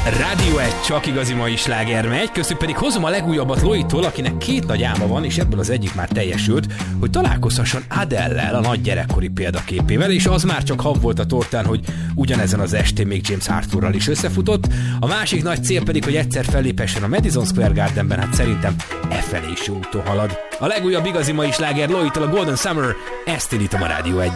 Rádió 1 csak igazi mai sláger megy, köztük pedig hozom a legújabbat Loitól, akinek 2 nagy álma van, és ebből az egyik már teljesült, hogy találkozhasson Adele-lel, a nagy gyerekkori példaképével, és az már csak hab volt a tortán, hogy ugyanezen az estén még James Arthurral is összefutott. A másik nagy cél pedig, hogy egyszer fellépessen a Madison Square Gardenben, hát szerintem felé is jó úton halad. A legújabb igazi mai sláger Loitól, a Golden Summer, ezt indítom a Rádió 1-en.